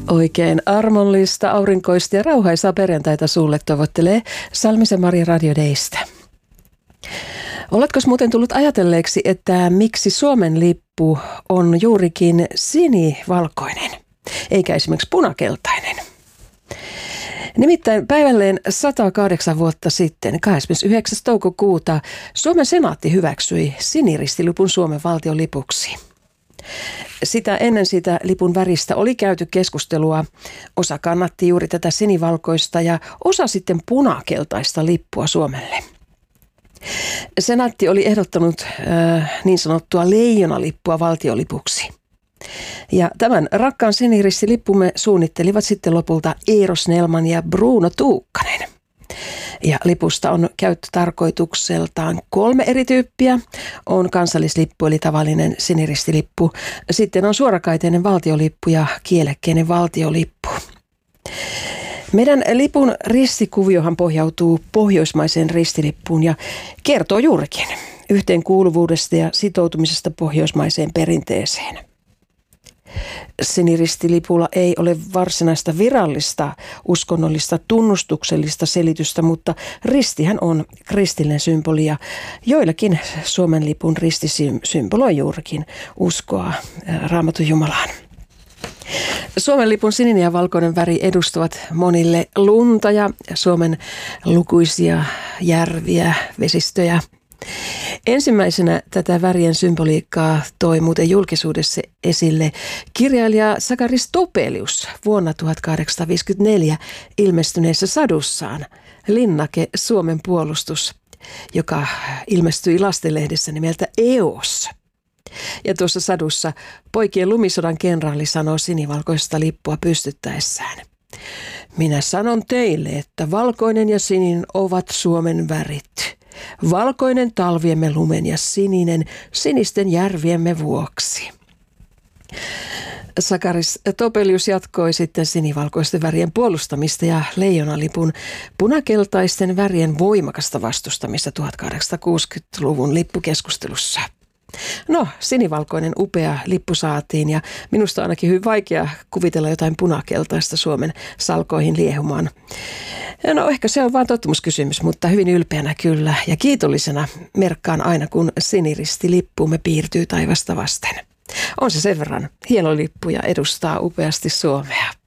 Oikein armollista, aurinkoista ja rauhaisaa perjantaita sulle toivottelee Salmisen Mari Radio Daystä. Oletko muuten tullut ajatelleeksi, että miksi Suomen lippu on juurikin sinivalkoinen, eikä esimerkiksi punakeltainen? Nimittäin päivälleen 108 vuotta sitten, 29. toukokuuta, Suomen senaatti hyväksyi siniristilipun Suomen valtiolipuksi. Sitä ennen sitä lipun väristä oli käyty keskustelua. Osa kannatti juuri tätä sinivalkoista ja osa sitten punakeltaista lippua Suomelle. Senaatti oli ehdottanut niin sanottua leijonalippua valtiolipuksi. Ja tämän rakkaan siniristilippumme suunnittelivat sitten lopulta Eero Snellman ja Bruno Tuukkanen. Ja lipusta on käyttötarkoitukseltaan 3 eri tyyppiä. On kansallislippu eli tavallinen siniristilippu. Sitten on suorakaiteinen valtiolippu ja kielekkeinen valtiolippu. Meidän lipun ristikuviohan pohjautuu pohjoismaiseen ristilippuun ja kertoo juurikin yhteenkuuluvuudesta ja sitoutumisesta pohjoismaiseen perinteeseen. Siniristilipulla ei ole varsinaista virallista uskonnollista tunnustuksellista selitystä, mutta ristihän on kristillinen symboli ja joillakin Suomen lipun risti symboloi juurikin uskoa Raamatun Jumalaan. Suomen lipun sininen ja valkoinen väri edustavat monille lunta ja Suomen lukuisia järviä, vesistöjä. Ensimmäisenä tätä värien symboliikkaa toi muuten julkisuudessa esille kirjailija Sakaris Topelius vuonna 1854 ilmestyneessä sadussaan Linnake Suomen puolustus, joka ilmestyi lastenlehdessä nimeltä EOS. Ja tuossa sadussa poikien lumisodan kenraali sanoo sinivalkoista lippua pystyttäessään: "Minä sanon teille, että valkoinen ja sininen ovat Suomen värit. Valkoinen talviemme lumen ja sininen sinisten järviemme vuoksi." Sakaris Topelius jatkoi sitten sinivalkoisten värien puolustamista ja leijonalipun punakeltaisten värien voimakasta vastustamista 1860-luvun lippukeskustelussa. No, sinivalkoinen upea lippu saatiin ja minusta on ainakin hyvin vaikea kuvitella jotain punakeltaista Suomen salkoihin liehumaan. No ehkä se on vain tottumuskysymys, mutta hyvin ylpeänä kyllä ja kiitollisena merkkaan aina kun siniristilippuumme piirtyy taivasta vasten. On se sen verran hieno lippu ja edustaa upeasti Suomea.